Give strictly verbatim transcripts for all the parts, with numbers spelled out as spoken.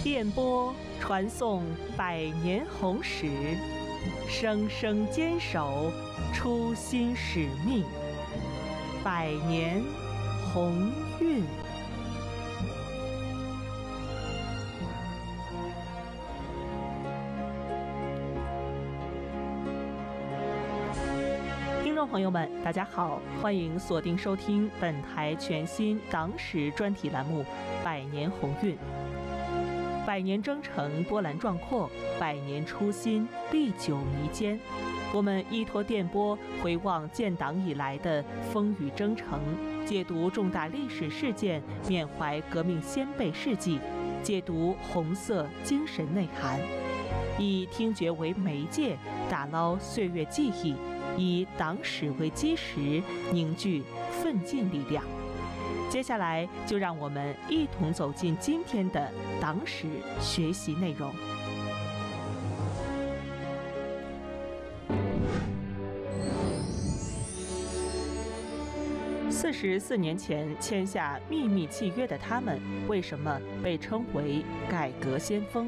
电波传送百年红石，生生坚守初心使命，百年鸿运。听众朋友们，大家好，欢迎锁定收听本台全新党史专题栏目《百年鸿运》。百年征程波澜壮阔，百年初心历久弥坚。我们依托电波回望建党以来的风雨征程，解读重大历史事件，缅怀革命先辈事迹，解读红色精神内涵，以听觉为媒介，打捞岁月记忆，以党史为基石，凝聚奋进力量。接下来就让我们一同走进今天的党史学习内容。四十四年前签下秘密契约的他们，为什么被称为改革先锋？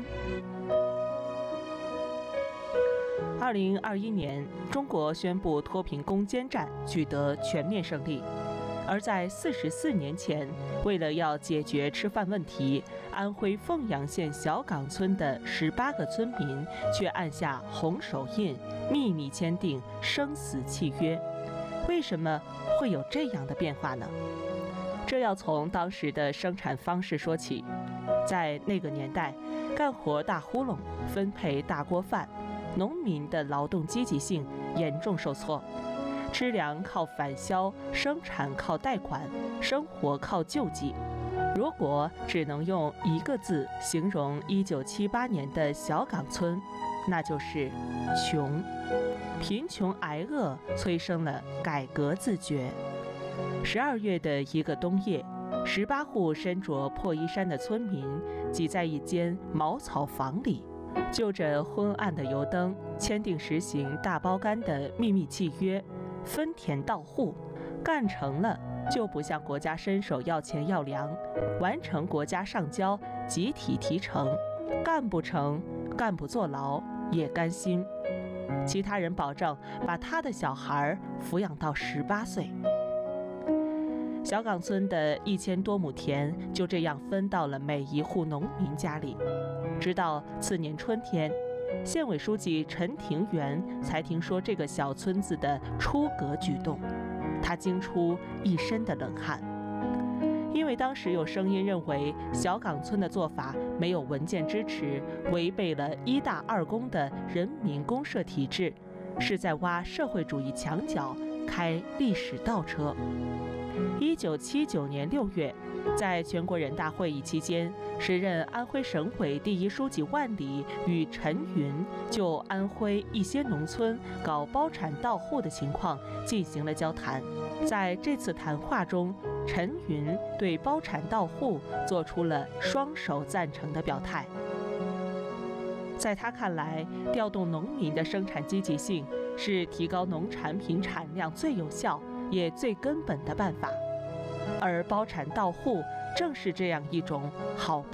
二零二一年，中国宣布脱贫攻坚战取得全面胜利。而在四十四年前，为了要解决吃饭问题，安徽凤阳县小岗村的十八个村民却按下红手印，秘密签订生死契约。为什么会有这样的变化呢？这要从当时的生产方式说起。在那个年代，干活大呼噜，分配大锅饭，农民的劳动积极性严重受挫。吃粮靠返销，生产靠贷款，生活靠救济。如果只能用一个字形容一九七八年的小岗村，那就是穷。贫穷挨饿催生了改革自觉。十二月的一个冬夜，十八户身着破衣衫的村民挤在一间茅草房里，就着昏暗的油灯，签订实行大包干的秘密契约。分田到户，干成了就不向国家伸手要钱要粮，完成国家上交集体提成，干不成干部坐牢也甘心。其他人保证把他的小孩抚养到十八岁。小岗村的一千多亩田就这样分到了每一户农民家里。直到次年春天，县委书记陈廷元才听说这个小村子的出格举动，他惊出一身的冷汗。因为当时有声音认为小岗村的做法没有文件支持，违背了一大二公的人民公社体制，是在挖社会主义墙角，开历史倒车。一九七九年六月，在全国人大会议期间，时任安徽省委第一书记万里与陈云就安徽一些农村搞包产到户的情况进行了交谈。在这次谈话中，陈云对包产到户做出了双手赞成的表态。在他看来，调动农民的生产积极性是提高农产品产量最有效也最根本的办法，而包产到户正是这样一种好